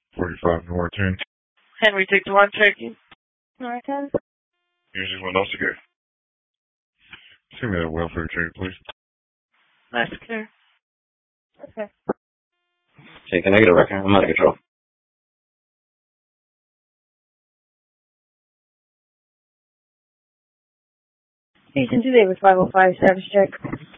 45 North 10. Henry, take the 1 Cherokee. North 10. Usually one else to go. Send me that welfare check, please. Nice clear. Okay. Take a negative record. I'm out of control. Station 2, they have a 505 status check.